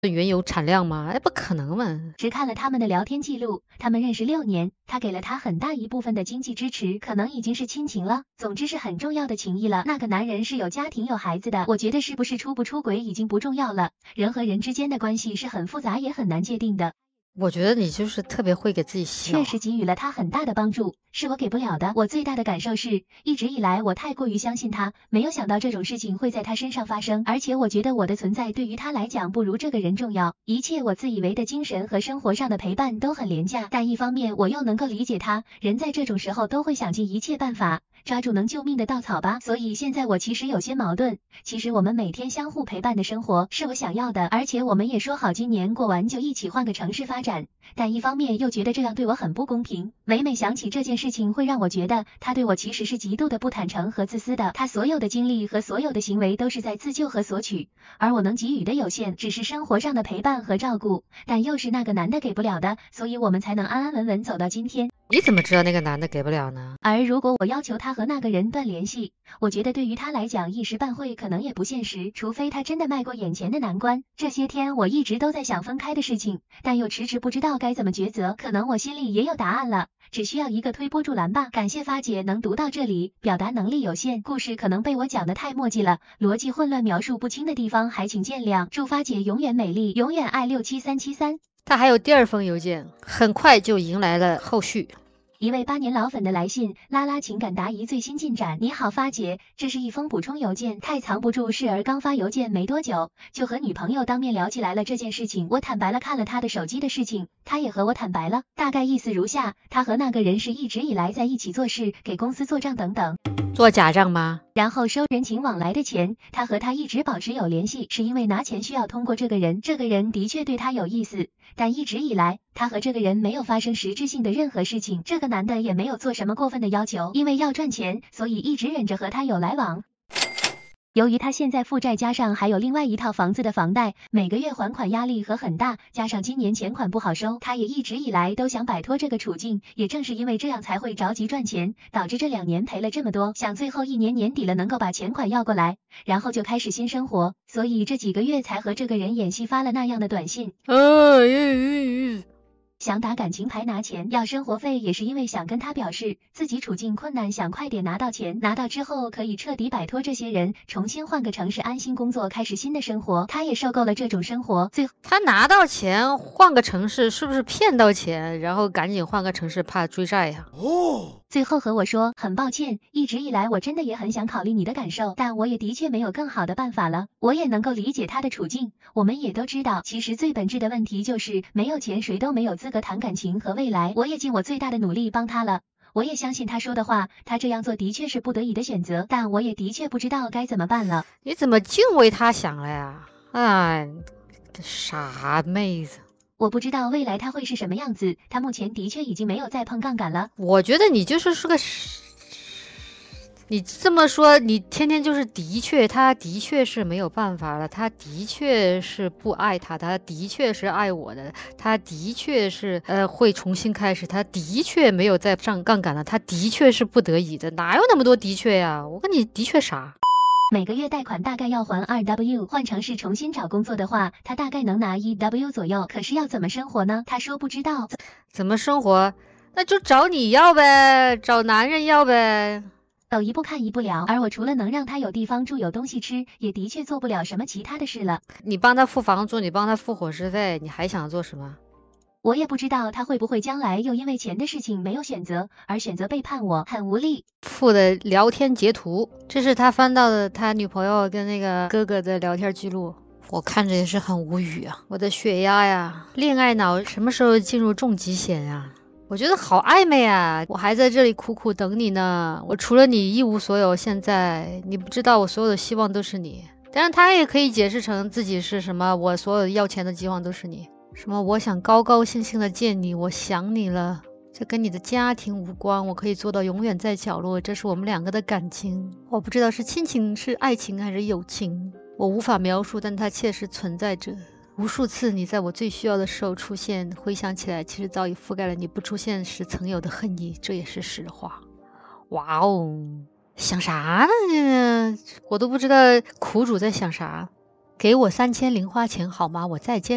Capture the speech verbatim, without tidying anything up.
原油产量吗？哎，不可能嘛！ 只看了他们的聊天记录，他们认识六年，他给了他很大一部分的经济支持，可能已经是亲情了，总之是很重要的情谊了。那个男人是有家庭有孩子的，我觉得是不是出不出轨已经不重要了，人和人之间的关系是很复杂也很难界定的。 我觉得你就是特别会给自己洗脑。 确实给予了他很大的帮助，是我给不了的。我最大的感受是，一直以来我太过于相信他，没有想到这种事情会在他身上发生，而且我觉得我的存在对于他来讲不如这个人重要。一切我自以为的精神和生活上的陪伴都很廉价，但一方面我又能够理解他，人在这种时候都会想尽一切办法抓住能救命的稻草吧。所以现在我其实有些矛盾，其实我们每天相互陪伴的生活是我想要的，而且我们也说好今年过完就一起换个城市发展，但一方面又觉得这样对我很不公平。每每想起这件事情，会让我觉得他对我其实是极度的不坦诚和自私的，他所有的精力和所有的行为都是在自救和索取，而我能给予的有限，只是生活上的陪伴和照顾，但又是那个男的给不了的，所以我们才能安安稳稳走到今天。 你怎么知道那个男的给不了呢？ 而如果我要求他和那个人断联系，我觉得对于他来讲一时半会可能也不现实，除非他真的迈过眼前的难关。这些天我一直都在想分开的事情，但又迟迟不知道该怎么抉择，可能我心里也有答案了，只需要一个推波助澜吧。感谢发姐能读到这里，表达能力有限，故事可能被我讲得太墨迹了，逻辑混乱描述不清的地方还请见谅。祝发姐永远美丽，永远爱六七三七三。 他还有第二封邮件，很快就迎来了后续。 一位八年老粉的来信，拉拉情感答疑最新进展。你好发姐，这是一封补充邮件，太藏不住事儿，刚发邮件没多久，就和女朋友当面聊起来了这件事情。我坦白了看了他的手机的事情，他也和我坦白了，大概意思如下，他和那个人是一直以来在一起做事，给公司做账等等。 做假账吗？ 然后收人情往来的钱，他和他一直保持有联系，是因为拿钱需要通过这个人，这个人的确对他有意思，但一直以来他和这个人没有发生实质性的任何事情，这个男的也没有做什么过分的要求，因为要赚钱，所以一直忍着和他有来往。由于他现在负债加上还有另外一套房子的房贷，每个月还款压力和很大，加上今年钱款不好收，他也一直以来都想摆脱这个处境，也正是因为这样才会着急赚钱，导致这两年赔了这么多，想最后一年年底了能够把钱款要过来，然后就开始新生活，所以这几个月才和这个人演戏发了那样的短信。 哦哟， 想打感情牌拿钱，要生活费，也是因为想跟他表示自己处境困难，想快点拿到钱，拿到之后可以彻底摆脱这些人，重新换个城市安心工作，开始新的生活。他也受够了这种生活，最后他拿到钱换个城市，是不是骗到钱，然后赶紧换个城市怕追债呀？ 哦。最后和我说，很抱歉，一直以来我真的也很想考虑你的感受，但我也的确没有更好的办法了。我也能够理解他的处境，我们也都知道，其实最本质的问题就是没有钱谁都没有资格谈感情和未来。我也尽我最大的努力帮他了，我也相信他说的话，他这样做的确是不得已的选择，但我也的确不知道该怎么办了。 你怎么净为他想了呀？哎，傻妹子。 我不知道未来他会是什么样子，他目前的确已经没有再碰杠杆了。 我觉得你就是是个，你这么说，你天天就是的确，他的确是没有办法了，他的确是不爱他，他的确是爱我的，他的确是呃会重新开始，他的确没有再上杠杆了，他的确是不得已的，哪有那么多的确呀？我跟你的确傻。 每个月贷款大概要还 二 W， 换城市重新找工作的话，他大概能拿 一 W 左右。可是要怎么生活呢？他说不知道。 怎么生活？那就找你要呗，找男人要呗。 走一步看一步了，而我除了能让他有地方住有东西吃，也的确做不了什么其他的事了。 你帮他付房租，你帮他付伙食费，你还想做什么？ 我也不知道他会不会将来又因为钱的事情没有选择而选择背叛我，很无力。 附的聊天截图，这是他翻到的他女朋友跟那个哥哥的聊天记录，我看着也是很无语啊。我的血压呀，恋爱脑什么时候进入重疾险呀？我觉得好暧昧啊，我还在这里苦苦等你呢，我除了你一无所有，现在你不知道我所有的希望都是你。当然他也可以解释成自己是什么，我所有要钱的希望都是你，什么我想高高兴兴的见你，我想你了，这跟你的家庭无关，我可以做到永远在角落，这是我们两个的感情，我不知道是亲情是爱情还是友情，我无法描述，但它切实存在着。无数次你在我最需要的时候出现，回想起来其实早已覆盖了你不出现时曾有的恨意，这也是实话。哇哦，想啥呢？我都不知道苦主在想啥。给我三千零花钱好吗？我再见。